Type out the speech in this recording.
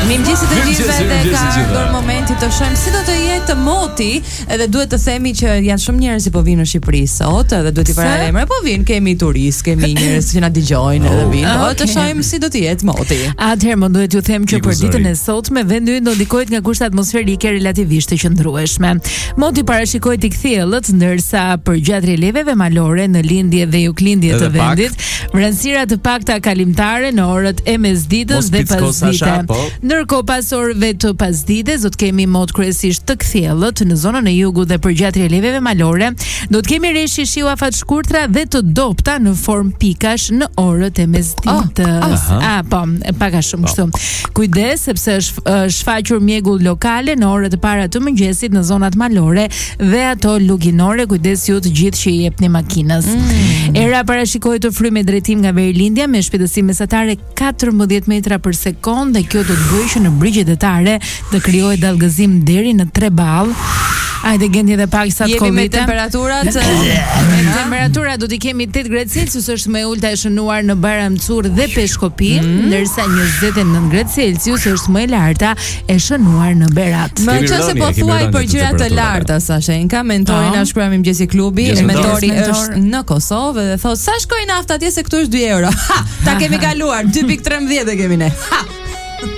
Mirëmëngjesit të gjithëve dhe ka ardhur momenti të shohim si do të jetë moti, edhe duhet të themi që janë shumë njerëz që po vinë në Shqipëri sot, edhe duhet i paralajmëre, po vinë, kemi turistë, kemi njerëz që na dëgjojnë edhe vinë, po të shohim si do të jetë moti. Atëherë më duhet ju them që për ditën e sotme vendi ynë do ndikohet nga kushte atmosferike relativisht të qëndrueshme. Moti parashikohet i kthjellët, ndërsa për gjatë releveve malore në lindje dhe juklindje të vendit, vranësira të pakta kalimtare në orët e mesditës dhe pasdite. Ndërkohë pas orëve të pasdites do të kemi mot kryesisht të kthjellët në zonën e jugut dhe për gjatë releveve malore do të kemi rreshi shiu afat shkurtra dhe të dopta në formë pikash në orët e mesditës. Po, pak a shumë kështu. Kujdes sepse është shfaqur mjegull lokale në orët e para të mëngjesit në zonat malore dhe ato luginore. Kujdes ju të gjithë që i jepni makinës. Era parashikohet të fryjë me drejtim nga Verilindja me shpejtësi mesatare 14 metra për sekond dhe kjo do të bëjë që në brigjet etare të krijohet dallgëzim deri në 3 ball. Hajde gjendje dhe pak sa të jemi me temperaturat. Temperatura do t'i kemi 8 gradë Celsius, është më e ulta e shënuar në Baramcur dhe Peshkopi, ndërsa 29 gradë Celsius është më e larta e shënuar në Berat. Më nëse po thuaj për gjëra të larta sa Shenka, mentori na shkruaj me mëngjesi klubi, mentori është në Kosovë dhe thotë sa shkoi nafta atje se këtu është 2 euro. Ta kemi kaluar 2.13 e kemi ne.